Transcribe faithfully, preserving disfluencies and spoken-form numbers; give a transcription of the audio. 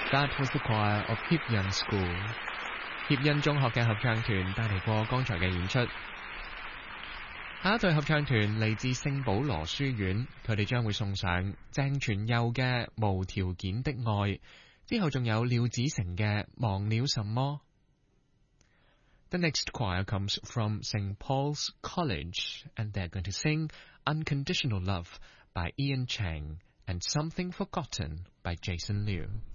That was the choir of 協恩 School。 協恩中學嘅合唱團帶嚟過剛才嘅演出。下一隊合唱團嚟自聖保羅書院，佢哋將會送上鄭傳佑嘅無條件的愛，之後仲有廖子成嘅忘了什麼。The next choir comes from Saint Paul's College, and they're going to sing Unconditional Love by Ian Chang and Something Forgotten by Jason Liu.